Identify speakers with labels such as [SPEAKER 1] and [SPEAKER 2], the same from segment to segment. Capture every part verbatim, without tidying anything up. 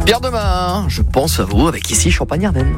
[SPEAKER 1] Pierre Demain, je pense à vous avec ici Champagne-Ardenne.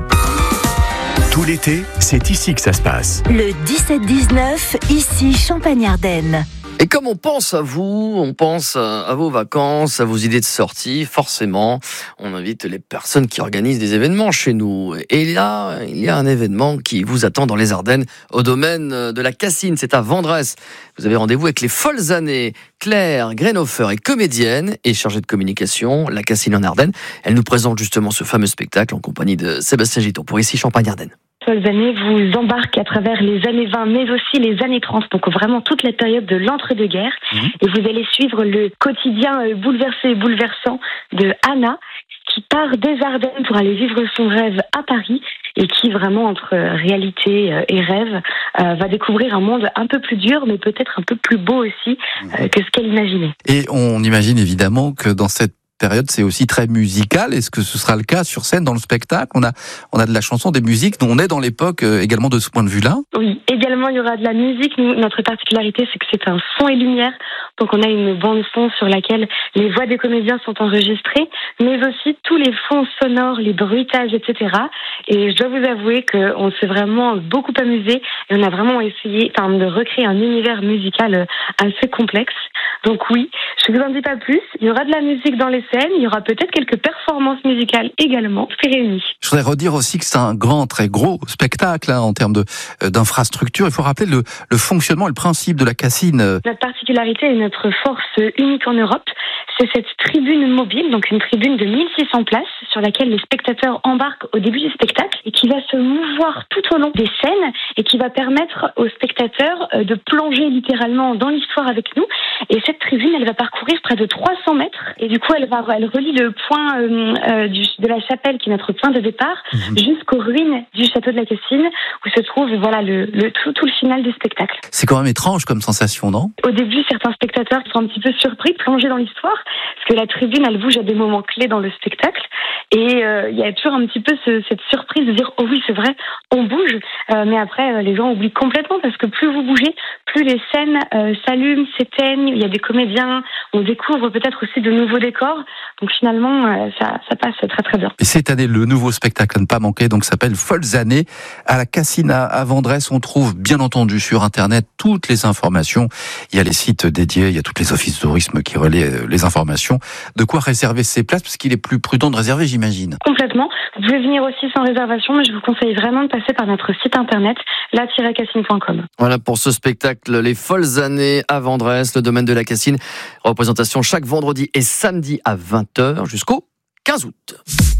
[SPEAKER 2] Tout l'été, c'est ici que ça se passe.
[SPEAKER 3] Le dix-sept dix-neuf, ici Champagne-Ardenne.
[SPEAKER 1] Et comme on pense à vous, on pense à vos vacances, à vos idées de sortie, forcément, on invite les personnes qui organisent des événements chez nous. Et là, il y a un événement qui vous attend dans les Ardennes, au domaine de la Cassine, c'est à Vendresse. Vous avez rendez-vous avec les Folles Années. Claire Greenhofer est comédienne et chargée de communication, la Cassine en Ardennes. Elle nous présente justement ce fameux spectacle en compagnie de Sébastien Giton pour ici Champagne-Ardenne.
[SPEAKER 4] Folles Années vous embarque à travers les années vingt, mais aussi les années trente, donc vraiment toute la période de l'entre-deux-guerres. Mmh. Et vous allez suivre le quotidien bouleversé et bouleversant de Anna, qui part des Ardennes pour aller vivre son rêve à Paris, et qui vraiment, entre réalité et rêve, euh, va découvrir un monde un peu plus dur, mais peut-être un peu plus beau aussi euh, que ce qu'elle imaginait.
[SPEAKER 5] Et on imagine évidemment que dans cette période, c'est aussi très musical. Est-ce que ce sera le cas sur scène dans le spectacle ? On a, on a de la chanson, des musiques. On est dans l'époque euh, également de ce point de vue-là.
[SPEAKER 4] Oui, également il y aura de la musique. Nous, notre particularité, c'est que c'est un son et lumière. Donc on a une bande son sur laquelle les voix des comédiens sont enregistrées, mais aussi tous les fonds sonores, les bruitages, et cetera. Et je dois vous avouer qu'on s'est vraiment beaucoup amusé et on a vraiment essayé, enfin, de recréer un univers musical assez complexe. Donc oui, je ne vous en dis pas plus. Il y aura de la musique dans les scènes, il y aura peut-être quelques performances musicales également, tout est réuni.
[SPEAKER 5] Je voudrais redire aussi que c'est un grand, très gros spectacle hein, en termes de, euh, d'infrastructure. Il faut rappeler le, le fonctionnement et le principe de la Cassine.
[SPEAKER 4] Notre particularité et notre force unique en Europe, c'est cette tribune mobile, donc une tribune de mille six cents places sur laquelle les spectateurs embarquent au début du spectacle et qui va se mouvoir tout au long des scènes et qui va permettre aux spectateurs de plonger littéralement dans l'histoire avec nous. Et cette tribune, elle va parcourir près de trois cents mètres et du coup, elle va, elle relie le point euh, euh, du, de la chapelle qui est notre point de départ mmh. jusqu'aux ruines du château de la Cassine où se trouve voilà le, le tout, tout le final du spectacle.
[SPEAKER 5] C'est quand même étrange comme sensation, non ?
[SPEAKER 4] Au début, certains spectateurs sont un petit peu surpris, plongés dans l'histoire, parce que la tribune, elle bouge à des moments clés dans le spectacle. Et euh, il y a toujours un petit peu ce, cette surprise de dire « Oh oui, c'est vrai, on bouge euh, ». Mais après, euh, les gens oublient complètement parce que plus vous bougez, plus les scènes euh, s'allument, s'éteignent. Il y a des comédiens, on découvre peut-être aussi de nouveaux décors. Donc finalement, euh, ça, ça passe très très bien.
[SPEAKER 5] Et cette année, le nouveau spectacle à ne pas manquer donc s'appelle Folles Années à la Cassine à Vendresse. On trouve bien entendu sur Internet toutes les informations. Il y a les sites dédiés, il y a toutes les offices de tourisme qui relaient les informations. De quoi réserver ses places parce qu'il est plus prudent de réserver, j'imagine.
[SPEAKER 4] Complètement. Vous pouvez venir aussi sans réservation, mais je vous conseille vraiment de passer par notre site internet la tiret cassine point com.
[SPEAKER 1] Voilà pour ce spectacle Les Folles Années à Vendresse, le domaine de la Cassine. Représentation chaque vendredi et samedi à vingt heures jusqu'au quinze août.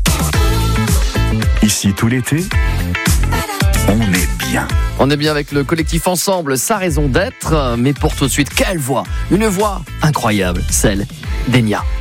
[SPEAKER 2] Ici tout l'été, on est bien.
[SPEAKER 1] On est bien avec le collectif Ensemble, sa raison d'être. Mais pour tout de suite, quelle voix ! Une voix incroyable, celle d'Enya.